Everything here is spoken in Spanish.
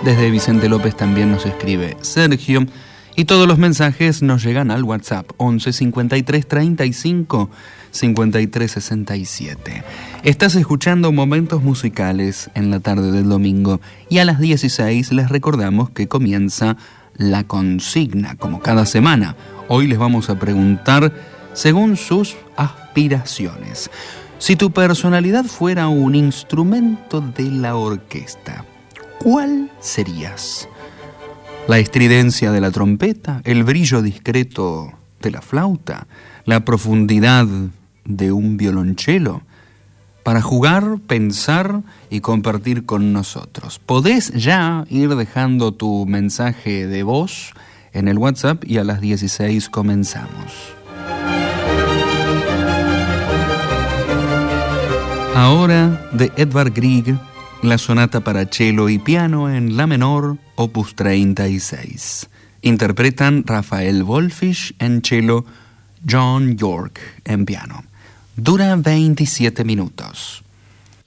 Desde Vicente López también nos escribe Sergio. Y todos los mensajes nos llegan al WhatsApp 11 53 35 53 67. Estás escuchando Momentos Musicales en la tarde del domingo y a las 16 les recordamos que comienza la consigna, como cada semana. Hoy les vamos a preguntar según sus aspiraciones. Si tu personalidad fuera un instrumento de la orquesta, ¿cuál serías? ¿La estridencia de la trompeta? ¿El brillo discreto de la flauta? ¿La profundidad de un violonchelo? Para jugar, pensar y compartir con nosotros. Podés ya ir dejando tu mensaje de voz en el WhatsApp y a las 16 comenzamos. Ahora, de Edvard Grieg, la sonata para cello y piano en la menor, opus 36. Interpretan Rafael Wolfisch en cello, John York en piano. Dura 27 minutos.